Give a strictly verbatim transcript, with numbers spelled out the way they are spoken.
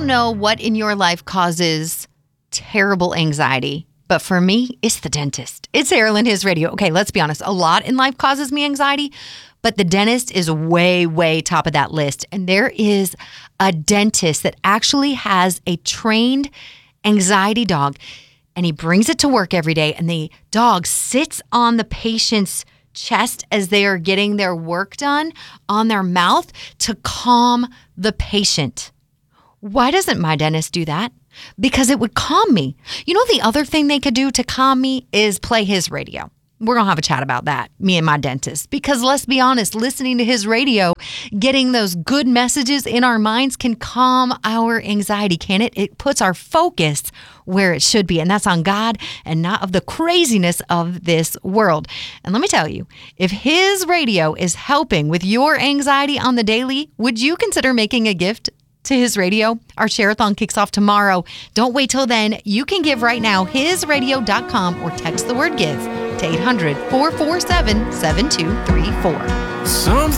don't know what in your life causes terrible anxiety, but for me, it's the dentist. It's Errol and his radio. Okay, let's be honest. A lot in life causes me anxiety, but the dentist is way, way top of that list. And there is a dentist that actually has a trained anxiety dog, and he brings it to work every day, and the dog sits on the patient's chest as they are getting their work done on their mouth to calm the patient. Why doesn't my dentist do that? Because it would calm me. You know, the other thing they could do to calm me is play his radio. We're going to have a chat about that, me and my dentist. Because let's be honest, listening to his radio, getting those good messages in our minds can calm our anxiety, can it? It puts our focus where it should be, and that's on God and not of the craziness of this world. And let me tell you, if his radio is helping with your anxiety on the daily, would you consider making a gift to his radio? Our Share-a-thon kicks off tomorrow. Don't wait till then. You can give right now, his radio dot com, or text the word give to eight hundred, four four seven, seven two three four. Some